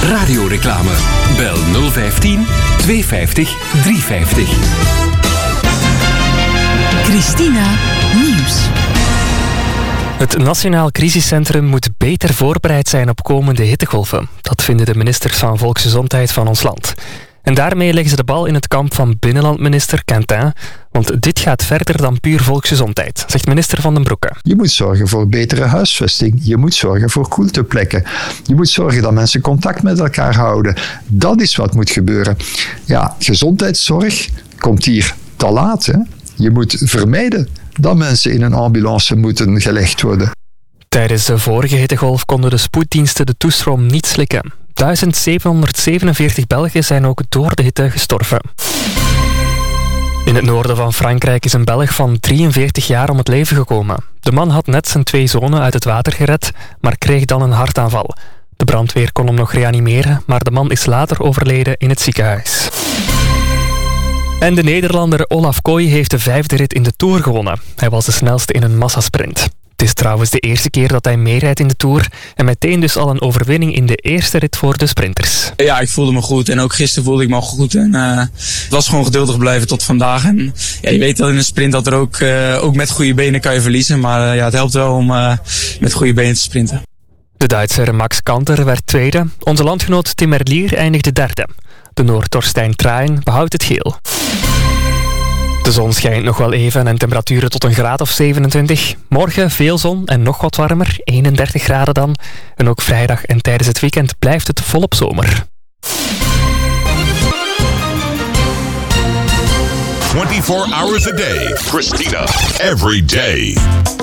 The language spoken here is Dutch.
radioreclame. Bel 015 250 350. Christina Nieuws. Het Nationaal Crisiscentrum moet beter voorbereid zijn op komende hittegolven. Dat vinden de ministers van Volksgezondheid van ons land. En daarmee leggen ze de bal in het kamp van binnenlandminister Quentin. Want dit gaat verder dan puur volksgezondheid, zegt minister Van den Broeke. Je moet zorgen voor betere huisvesting. Je moet zorgen voor koelteplekken. Je moet zorgen dat mensen contact met elkaar houden. Dat is wat moet gebeuren. Ja, gezondheidszorg komt hier te laat. Hè? Je moet vermijden dat mensen in een ambulance moeten gelegd worden. Tijdens de vorige hittegolf konden de spoeddiensten de toestroom niet slikken. 1747 Belgen zijn ook door de hitte gestorven. In het noorden van Frankrijk is een Belg van 43 jaar om het leven gekomen. De man had net zijn 2 zonen uit het water gered, maar kreeg dan een hartaanval. De brandweer kon hem nog reanimeren, maar de man is later overleden in het ziekenhuis. En de Nederlander Olaf Kooi heeft de 5e rit in de Tour gewonnen. Hij was de snelste in een massasprint. Het is trouwens de eerste keer dat hij meerijdt in de Tour en meteen dus al een overwinning in de eerste rit voor de sprinters. Ja, ik voelde me goed en ook gisteren voelde ik me al goed. En het was gewoon geduldig blijven tot vandaag. En ja, je weet wel in een sprint dat er ook met goede benen kan je verliezen. Maar ja, het helpt wel om met goede benen te sprinten. De Duitser Max Kanter werd tweede. Onze landgenoot Tim Merlier eindigde derde. De Noord Torstein Traen behoudt het geel. De zon schijnt nog wel even en temperaturen tot een graad of 27. Morgen veel zon en nog wat warmer, 31 graden dan. En ook vrijdag en tijdens het weekend blijft het volop zomer. 24 hours a day. Christina. Every day.